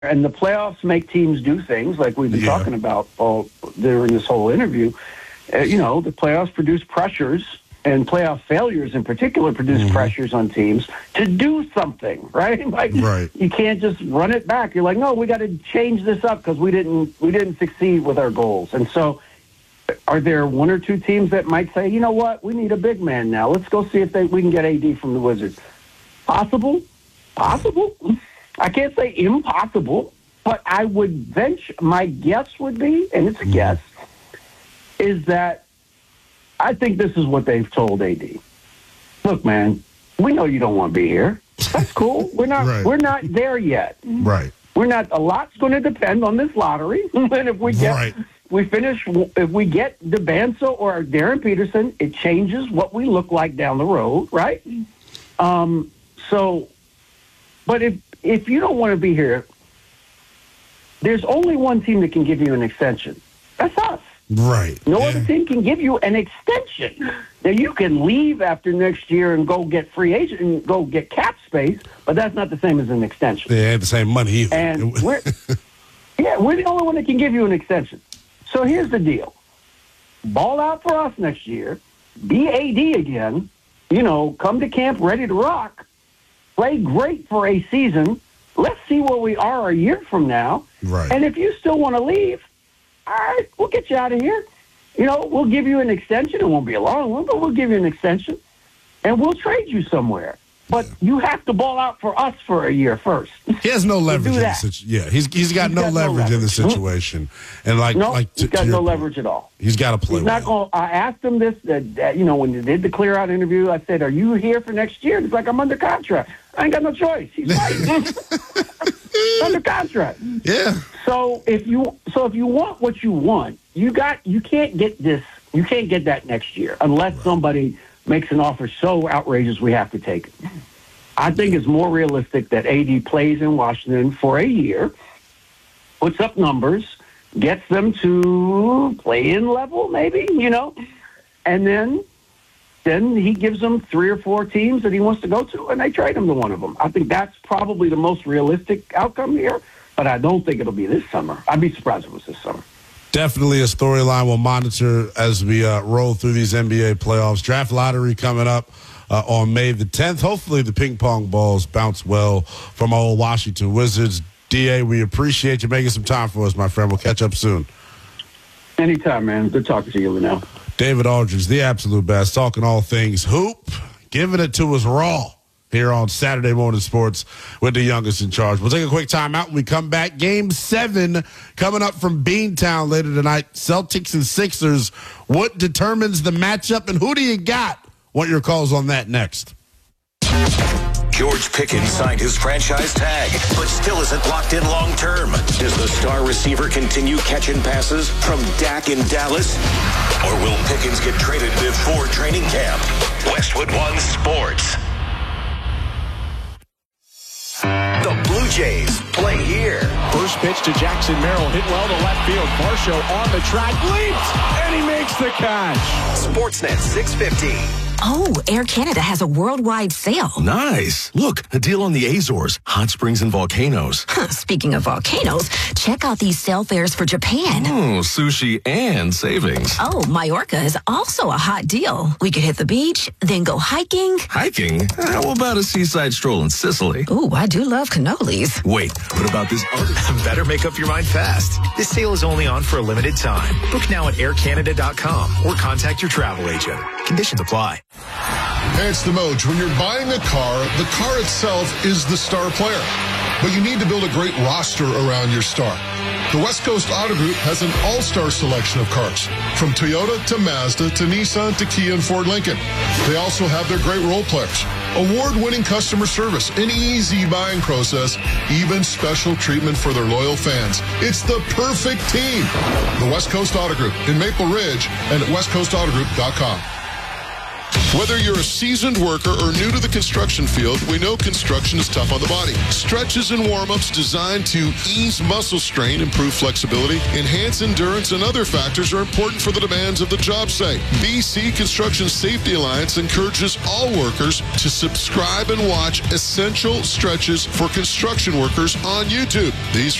And the playoffs make teams do things like we've been talking about during this whole interview. The playoffs produce pressures, and playoff failures in particular produce pressures on teams to do something, right? You can't just run it back. You're like, no, we got to change this up because we didn't succeed with our goals. And so are there one or two teams that might say, you know what, we need a big man now. Let's go see if we can get AD from the Wizards. Possible. I can't say impossible, but I would venture, my guess would be, and it's a guess, is that I think this is what they've told AD. Look, man, we know you don't want to be here. That's cool. We're not there yet. Right. We're not. A lot's going to depend on this lottery. And if we get, if we get DeBanso or Darren Peterson, it changes what we look like down the road, right? But if you don't want to be here, there's only one team that can give you an extension. That's us. Right. No other team can give you an extension. Now, you can leave after next year and go get free agent and go get cap space, but that's not the same as an extension. They ain't the same money either. And we're the only one that can give you an extension. So here's the deal. Ball out for us next year. Be AD again. Come to camp ready to rock. Play great for a season. Let's see where we are a year from now. Right. And if you still want to leave, all right, we'll get you out of here. We'll give you an extension. It won't be a long one, but we'll give you an extension. And we'll trade you somewhere. But you have to ball out for us for a year first. He has no leverage in the situation. Yeah, he's got no leverage in the situation. And he's got no leverage at all. He's got to play. He's not going. I asked him this. When they did the clear out interview, I said, "Are you here for next year?" He's like, "I'm under contract. I ain't got no choice." He's right. Under contract. Yeah. So if you want what you want, you can't get this. You can't get that next year unless somebody makes an offer so outrageous we have to take it. I think it's more realistic that AD plays in Washington for a year, puts up numbers, gets them to play-in level maybe, and then he gives them 3 or 4 teams that he wants to go to, and they trade him to one of them. I think that's probably the most realistic outcome here, but I don't think it'll be this summer. I'd be surprised if it was this summer. Definitely a storyline we'll monitor as we roll through these NBA playoffs. Draft lottery coming up on May the 10th. Hopefully the ping pong balls bounce well from our old Washington Wizards. DA, we appreciate you making some time for us, my friend. We'll catch up soon. Anytime, man. Good talking to you, Linnell. David Aldridge, the absolute best, talking all things hoop, giving it to us raw here on Saturday Morning Sports with the youngest in charge. We'll take a quick time out when we come back. Game 7 coming up from Beantown later tonight. Celtics and Sixers. What determines the matchup, and who do you got? Want your calls on that next. George Pickens signed his franchise tag, but still isn't locked in long term. Does the star receiver continue catching passes from Dak in Dallas? Or will Pickens get traded before training camp? Westwood One Sports. The Blue Jays play here. First pitch to Jackson Merrill, hit well to left field. Varsho on the track, leaps, and he makes the catch. Sportsnet 650. Oh, Air Canada has a worldwide sale. Nice. Look, a deal on the Azores, hot springs and volcanoes. Speaking of volcanoes, check out these sale fares for Japan. Sushi and savings. Oh, Majorca is also a hot deal. We could hit the beach, then go hiking. Hiking? How about a seaside stroll in Sicily? Ooh, I do love cannolis. Wait, what about this other? Better make up your mind fast. This sale is only on for a limited time. Book now at aircanada.com or contact your travel agent. Conditions apply. Hey, it's the Moj. When you're buying a car itself is the star player. But you need to build a great roster around your star. The West Coast Auto Group has an all-star selection of cars, from Toyota to Mazda to Nissan to Kia and Ford Lincoln. They also have their great role players, award-winning customer service, an easy buying process, even special treatment for their loyal fans. It's the perfect team. The West Coast Auto Group in Maple Ridge and at westcoastautogroup.com. Whether you're a seasoned worker or new to the construction field, we know construction is tough on the body. Stretches and warm-ups designed to ease muscle strain, improve flexibility, enhance endurance, and other factors are important for the demands of the job site. BC Construction Safety Alliance encourages all workers to subscribe and watch essential stretches for construction workers on YouTube. These